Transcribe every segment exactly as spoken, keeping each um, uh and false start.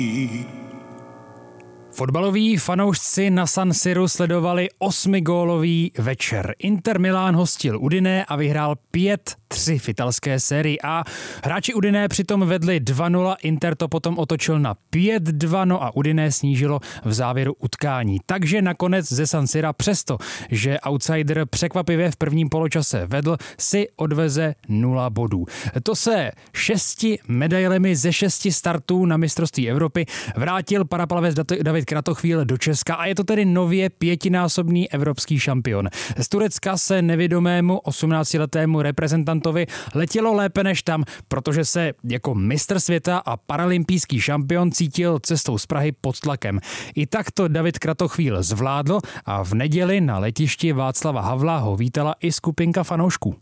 Fotbaloví fanoušci na San Siru sledovali osmigólový večer. Inter Milán hostil Udine a vyhrál pět tři v italské sérii A. Hráči Udine přitom vedli dva nula, Inter to potom otočil na pět dva, no a Udine snížilo v závěru utkání. Takže nakonec ze San Sira přesto, že outsider překvapivě v prvním poločase vedl, si odveze nula bodů. To se šesti medailemi ze šesti startů na mistrovství Evropy vrátil paraplavec David Kratochvíl do Česka a je to tedy nově pětinásobný evropský šampion. Z Turecka se nevědomému osmnáctiletému reprezentantovi letělo lépe než tam, protože se jako mistr světa a paralympijský šampion cítil cestou z Prahy pod tlakem. I tak to David Kratochvíl zvládl a v neděli na letišti Václava Havla ho vítala i skupinka fanoušků.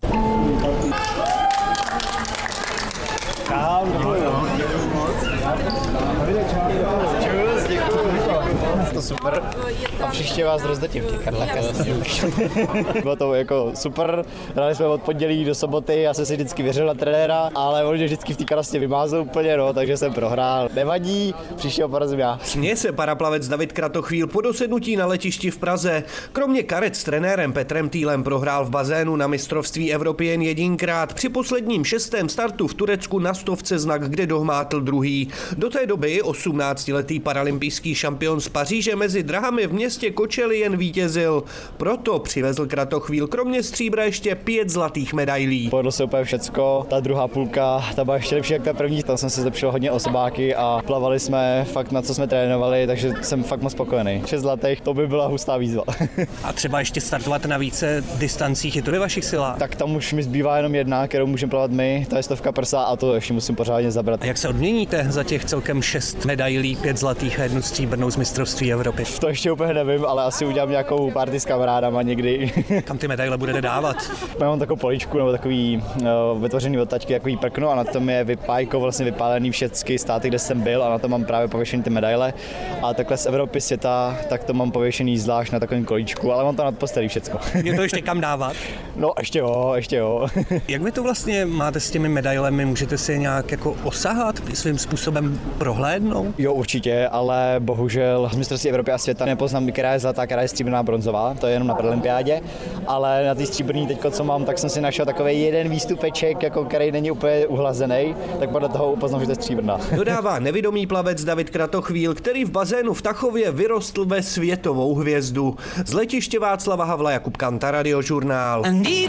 To super a příště vás rozdetím těch kartách. Bylo to jako super, hráli jsme od pondělí do soboty, já jsem si vždycky věřil na trenéra, ale on mě vždycky v té karastě vymázl úplně, no, takže jsem prohrál. Nevadí, příště ho porazím já. Směje se paraplavec David Kratochvíl po dosednutí na letišti v Praze. Kromě karet s trenérem Petrem Týlem prohrál v bazénu na mistrovství Evropy jen jedinkrát. Při posledním šestém startu v Turecku na stovce znak, kde dohmátl druhý. Do té doby osmnáctiletý paralympijský šampion z Paříže mezi drahami v městě Kočeli jen vítězil. Proto přivezl Kratochvíl kromě stříbra ještě pět zlatých medailí. Povedlo se úplně všecko, ta druhá půlka, ta byla ještě lepší jak ta první, tam jsem se zlepšil hodně osobáky a plavali jsme fakt na co jsme trénovali, takže jsem fakt moc spokojený. Šest zlatých, to by byla hustá výzva. A třeba ještě startovat na více distancích, je to ve vašich silách? Tak tam už mi zbývá jenom jedna, kterou můžeme plavat my, ta je stovka prsa a to ještě musím pořádně zabrat. A jak se odměníte za těch celkem šest medailí, pět zlatých a jednu stříbrnou z mistrovství Evropy? To ještě úplně nevím, ale asi udělám nějakou party s kamarádama někdy. Kam ty medaile budete dávat? Mám takovou poličku nebo takový uh, vytvořený otačky, takový prkno a na tom je vypájko, vlastně vypálený všechny státy, kde jsem byl a na tom mám právě pověšený ty medaile. A takhle z Evropy, světa, tak to mám pověšený zvlášť na takovém kolíčku, ale mám to nad postelí všecko. Je to ještě kam dávat? No ještě jo, ještě jo. Jak vy to vlastně máte s těmi medailemi? Můžete si je nějak jako osahat, svým způsobem prohlédnout? Jo, určitě, ale bohužel z mistrovství Evropy a světa nepoznám, která je zlatá, která je stříbrná, bronzová, to je jenom na paralympiádě, ale na té stříbrný teďko, co mám, tak jsem si našel takový jeden výstupeček, jako který není úplně uhlazený, tak podle toho upoznám, že to je stříbrná. Dodává nevidomý plavec David Kratochvíl, který v bazénu v Tachově vyrostl ve světovou hvězdu. Z letiště Václava Havla Jakub Kanta, Radiožurnál.